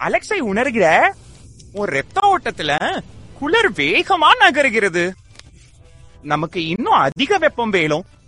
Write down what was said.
அலெக்ஸை உணர்கிற ஒரு ரத்த ஓட்டத்துல குளிர் வேகமா நகருகிறது. நமக்கு இன்னும் அதிக வெப்பம் வேணும்.